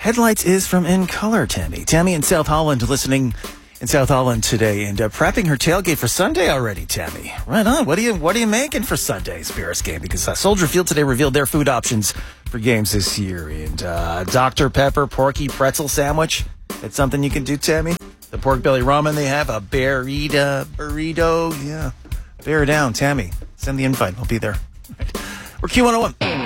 Headlights is from In Color, Tammy. Tammy in South Holland, listening in South Holland today and prepping her tailgate for Sunday already, Tammy. Right on. What are you making for Sunday's Bears game? Because Soldier Field today revealed their food options for games this year. And Dr. Pepper Porky Pretzel Sandwich. That's something you can do, Tammy. The pork belly ramen they have, a burrito. Yeah. Bear down, Tammy. Send the invite. I'll be there. Right. We're Q101.